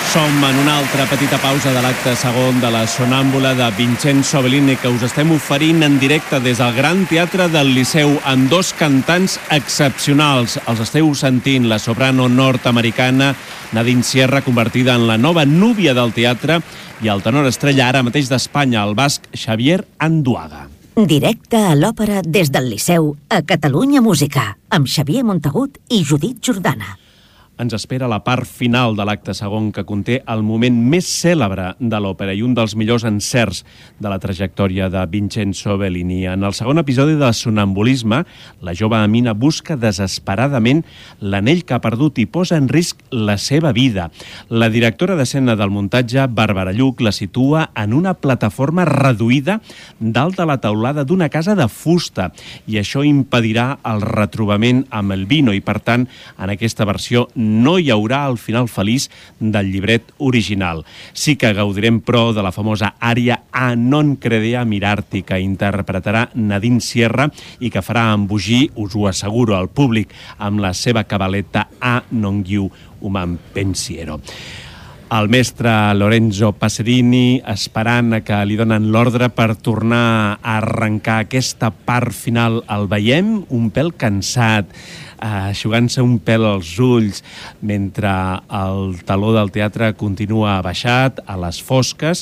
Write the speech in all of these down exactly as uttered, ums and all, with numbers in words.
Som en una altra petita pausa de l'acte segon de la Sonàmbula de Vincenzo Bellini que us estem oferint en directe des del Gran Teatre del Liceu amb dos cantants excepcionals. Els esteu sentint, la soprano nord-americana Nadine Sierra, convertida en la nova núvia del teatre, i el tenor estrella ara mateix d'Espanya, el basc Xavier Anduaga. Directe a l'òpera des del Liceu a Catalunya Música, amb Xavier Montagut i Judit Jordana. Ens espera la part final de l'acte segon que conté el moment més cèlebre de l'òpera i un dels millors encerts de la trajectòria de Vincenzo Bellini. En el segon episodi de Sonambulisme, la jove Amina busca desesperadament l'anell que ha perdut i posa en risc la seva vida. La directora d'escena del muntatge, Bàrbara Lluc, la situa en una plataforma reduïda dalt de la teulada d'una casa de fusta i això impedirà el retrobament amb el vino i, per tant, en aquesta versió no hi haurà el final feliç del llibret original. Sí que gaudirem, però, de la famosa ària A non credea mirarti, que interpretarà Nadine Sierra i que farà embogir, us ho asseguro, al públic amb la seva cabaleta A non giu human pensiero. El mestre Lorenzo Pacerini, esperant que li donen l'ordre per tornar a arrencar aquesta part final, el veiem un pèl cansat, eixugant-se un pèl als ulls, mentre el taló del teatre continua baixat a les fosques,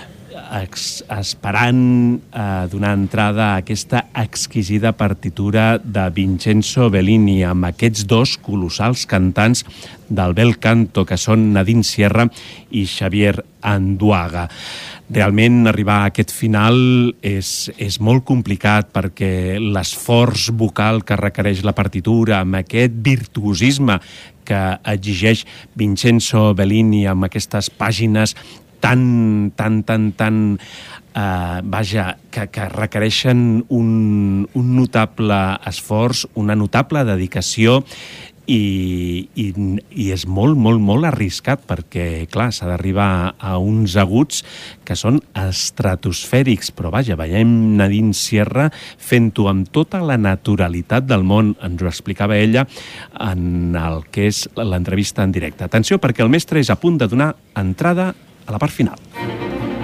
esperant eh, donar entrada a aquesta exquisida partitura de Vincenzo Bellini amb aquests dos colossals cantants del bel canto que són Nadine Sierra i Xavier Anduaga. Realment arribar a aquest final és, és molt complicat perquè l'esforç vocal que requereix la partitura amb aquest virtuosisme que exigeix Vincenzo Bellini amb aquestes pàgines tan, tan, tan, tan, eh, vaja, que, que requereixen un, un notable esforç, una notable dedicació i, i, i és molt, molt, molt arriscat perquè, clar, s'ha d'arribar a uns aguts que són estratosfèrics, però vaja, veiem Nadine Sierra fent-ho amb tota la naturalitat del món, ens ho explicava ella en el que és l'entrevista en directe. Atenció, perquè el mestre és a punt de donar entrada a la part final.